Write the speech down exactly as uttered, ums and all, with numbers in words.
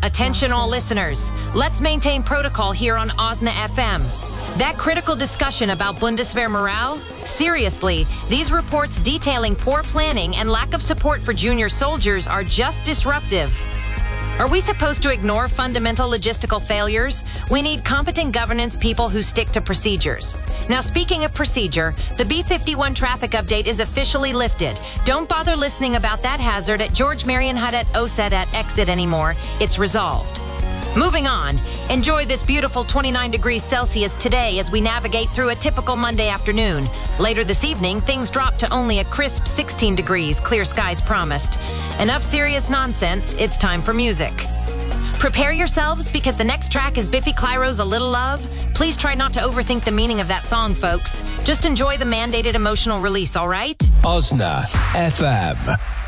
Attention all listeners. Let's maintain protocol here on Osna F M. That critical discussion about Bundeswehr morale? Seriously, these reports detailing poor planning and lack of support for junior soldiers are just disruptive. Are we supposed to ignore fundamental logistical failures? We need competent governance people who stick to procedures. Now, speaking of procedure, the B fifty-one traffic update is officially lifted. Don't bother listening about that hazard at George Marion Hadet Oset at exit anymore. It's resolved. Moving on, enjoy this beautiful twenty-nine degrees Celsius today as we navigate through a typical Monday afternoon. Later this evening, things drop to only a crisp sixteen degrees, clear skies promised. Enough serious nonsense, it's time for music. Prepare yourselves because the next track is Biffy Clyro's A Little Love. Please try not to overthink the meaning of that song, folks. Just enjoy the mandated emotional release, all right? Osna F M.